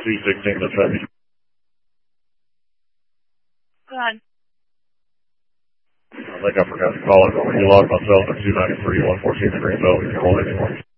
C16 to finish. Go ahead. I think I forgot to call it, but when you log myself at 293, 114 degrees, so you can call anymore.